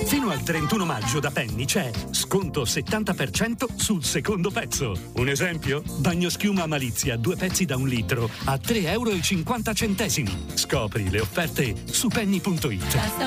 Fino al 31 maggio da Penny c'è sconto 70% sul secondo pezzo. Un esempio? Bagnoschiuma Malizia, 2 pezzi da 1 litro a €3,50. Scopri le offerte su penny.it. Basta